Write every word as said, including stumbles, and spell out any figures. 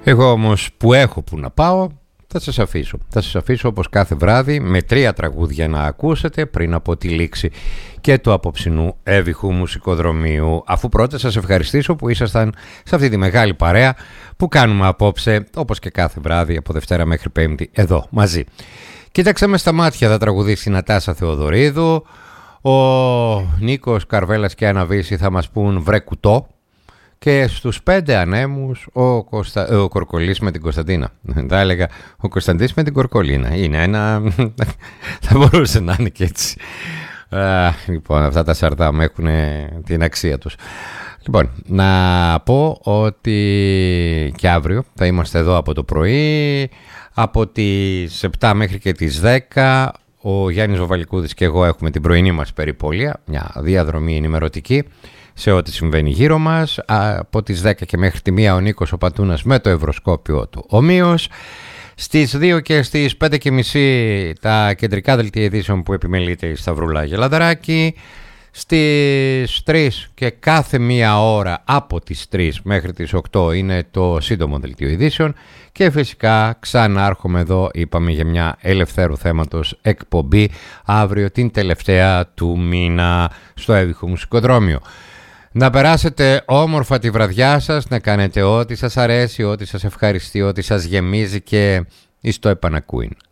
Εγώ όμως που έχω που να πάω, θα σας αφήσω. Θα σας αφήσω όπως κάθε βράδυ με τρία τραγούδια να ακούσετε πριν από τη λήξη και του απόψινού έβυχου μουσικοδρομίου. Αφού πρώτα σας ευχαριστήσω που ήσασταν σε αυτή τη μεγάλη παρέα που κάνουμε απόψε, όπως και κάθε βράδυ από Δευτέρα μέχρι Πέμπτη, εδώ μαζί. Κοίταξε με στα μάτια, θα τραγουδήσει η Νατάσα Θεοδωρίδου. Ο Νίκος Καρβέλας και Αναβίση θα μας πούν βρε κουτό. Και στους πέντε ανέμους ο, Κωστα... ο Κορκολής με την Κωνσταντίνα. Θα έλεγα ο Κωνσταντής με την Κορκολίνα. Είναι ένα... θα μπορούσε να είναι και έτσι. Α, λοιπόν, αυτά τα σαρτάμ έχουν την αξία τους. Λοιπόν, να πω ότι και αύριο θα είμαστε εδώ από το πρωί. Από τις επτά μέχρι και τις δέκα ο Γιάννης Βαβαλικούδης και εγώ έχουμε την πρωινή μας περιπολία. Μια διαδρομή ενημερωτική σε ό,τι συμβαίνει γύρω μας. Από τις δέκα και μέχρι τη μία ο Νίκος ο Πατούνας με το ευρωσκόπιο του ομοίως. Στις δύο και στις πέντε και μισή τα κεντρικά δελτία ειδήσεων που επιμελείται η Σταυρούλα Γελαδαράκη. Στις τρεις και κάθε μία ώρα από τις τρεις μέχρι τις οκτώ είναι το σύντομο δελτίο ειδήσεων. Και φυσικά ξανάρχομαι εδώ, είπαμε, για μια ελευθέρου θέματος εκπομπή αύριο την τελευταία του μήνα στο έβυχο μουσικοδρόμιο. Να περάσετε όμορφα τη βραδιά σας, να κάνετε ό,τι σας αρέσει, ό,τι σας ευχαριστεί, ό,τι σας γεμίζει και εις το επανακούειν.